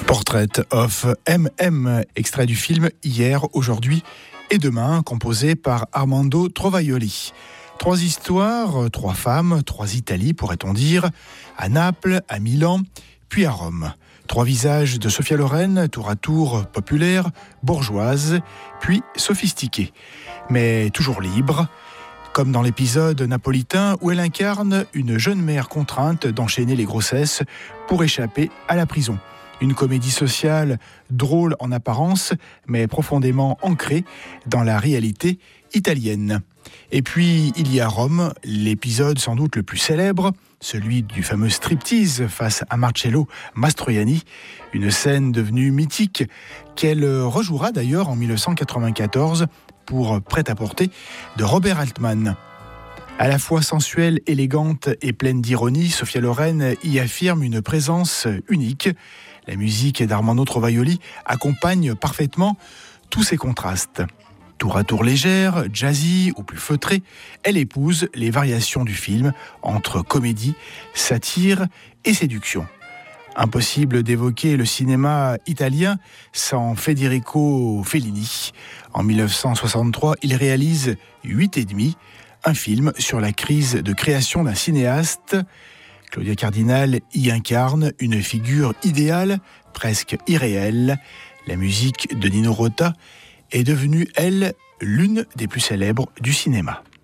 Portrait of MM, extrait du film Hier, aujourd'hui et demain, composé par Armando Trovaioli. 3 histoires, 3 femmes, 3 Italies, pourrait-on dire, à Naples, à Milan, puis à Rome. 3 visages de Sophia Loren, tour à tour populaire, bourgeoise, puis sophistiquée, mais toujours libre, comme dans l'épisode napolitain où elle incarne une jeune mère contrainte d'enchaîner les grossesses pour échapper à la prison. Une comédie sociale drôle en apparence, mais profondément ancrée dans la réalité italienne. Et puis, il y a Rome, l'épisode sans doute le plus célèbre, celui du fameux striptease face à Marcello Mastroianni, une scène devenue mythique qu'elle rejouera d'ailleurs en 1994 pour Prêt-à-porter de Robert Altman. À la fois sensuelle, élégante et pleine d'ironie, Sophia Loren y affirme une présence unique. La musique d'Armando Trovaioli accompagne parfaitement tous ces contrastes. Tour à tour légère, jazzy ou plus feutrée, elle épouse les variations du film entre comédie, satire et séduction. Impossible d'évoquer le cinéma italien sans Federico Fellini. En 1963, il réalise 8,5, un film sur la crise de création d'un cinéaste. Claudia Cardinal y incarne une figure idéale, presque irréelle. La musique de Nino Rota est devenue, elle, l'une des plus célèbres du cinéma.